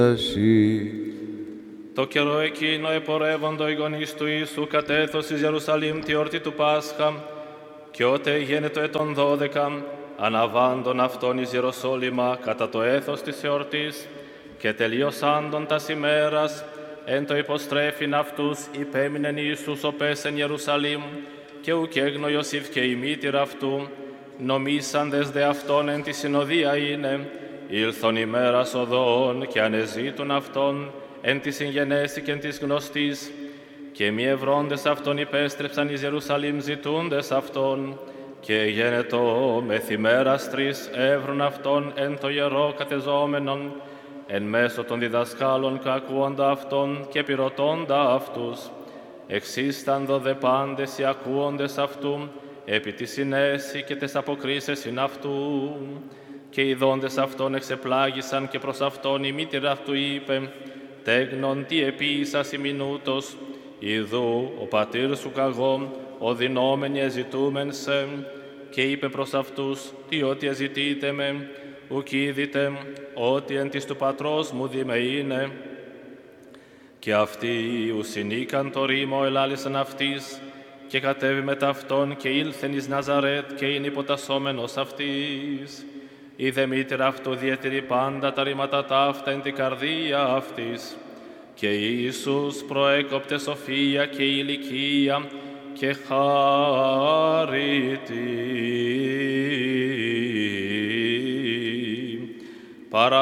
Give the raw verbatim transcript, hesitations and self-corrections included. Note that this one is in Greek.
Το καιρό εκείνο επορεύοντο οι γονείς του Ιησού κατέθος εις Ιερουσαλήμ τη όρτη του Πάσχα, και ότε γένετο ετών δώδεκα, αναβάντων αυτών εις Ιεροσόλυμα κατά το έθος της εορτής, και τελειωσάντων τας ημέρας, εν το υποστρέφειν αυτούς υπέμεινεν Ιησούς ο πες εν Ιερουσαλήμ, και ουκ έγνω Ιωσήφ και η μήτηρα αυτού, νομίσαντες δε αυτόν εν τη συνοδεία είναι, ήλθον ημέρας οδών και ανεζήτουν αυτόν εν τη συγγενέση και εν της γνωστής, και μη ευρώντες αυτόν υπέστρεψαν εις Ιερουσαλήμ ζητούντες αυτόν, και γένετο μεθημέρας τρεις εύρουν αυτόν εν το ιερό κατεζόμενον, εν μέσω των διδασκάλων κακούοντα αυτόν και πυρωτώντα αυτούς. Εξίσταντο δε πάντες οι ακούοντες αυτού, επί τη συνέση και τες αποκρίσες ειν αυτού. Και οι δόντες αυτόν εξεπλάγησαν και προς αυτόν η μήτηρα αυτού είπε, τέγνον τι επίησας ημινούτος, ιδού ο πατήρ σου καγώ, ο δεινόμενοι εζητούμεν σε, και είπε προς αυτούς, τι ότι εζητείτε με, ουκ είδητε, ότι εν της του πατρός μου δime είναι. Και αυτοί ουσινήκαν το ρήμο ελάλησαν αυτής, και κατέβη μετά αυτόν και ήλθεν εις Ναζαρέτ και είναι υποτασσόμενος αυτής. Η δε μήτηρα αυτού διατηρεί πάντα τα ρήματα ταύτα εν την καρδία αυτής. Και Ιησούς προέκοπτε σοφία και ηλικία και χάρητη. Παρά